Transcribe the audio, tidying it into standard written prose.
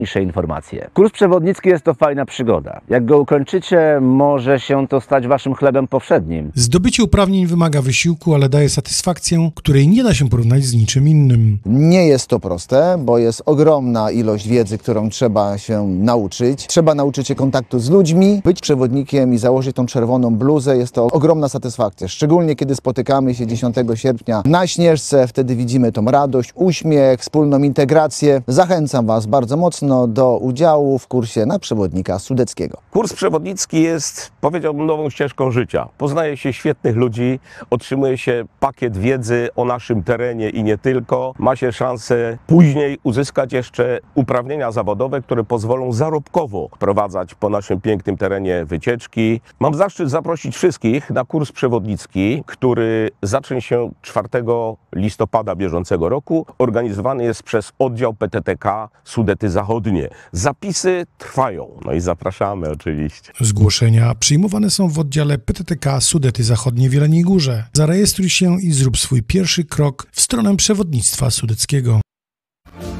najważniejsze informacje. Kurs przewodnicki jest to fajna przygoda. Jak go ukończycie, może się to stać waszym chlebem powszednim. Zdobycie uprawnień wymaga wysiłku, ale daje satysfakcję, której nie da się porównać z niczym innym. Nie jest to proste, bo jest ogromna ilość wiedzy, którą trzeba się nauczyć. Trzeba nauczyć się kontaktu z ludźmi. Być przewodnikiem i założyć tą czerwoną bluzę jest to ogromna satysfakcja. Szczególnie kiedy spotykamy się 10 sierpnia na Śnieżce, wtedy widzimy tą radość, uśmiech, wspólną integrację. Zachęcam Was bardzo mocno do udziału w kursie na przewodnika sudeckiego. Kurs przewodnicki jest, powiedziałbym, nową ścieżką życia. Poznaje się świetnych ludzi, otrzymuje się pakiet wiedzy o naszym terenie i nie tylko. Ma się szansę później uzyskać jeszcze uprawnienia zawodowe, które pozwolą zarobkowo prowadzać po naszym pięknym terenie wycieczki. Mam zaszczyt zaprosić wszystkich na kurs przewodnicki, który zacznie się 4 listopada bieżącego roku. Organizowany jest przez oddział PTTK Sudety Zachodnie. Zapisy trwają, no i zapraszamy oczywiście. Zgłoszenia przyjmowane są w oddziale PTTK Sudety Zachodnie w Jeleniej Górze. Zarejestruj się i zrób swój pierwszy krok w stronę przewodnictwa sudeckiego.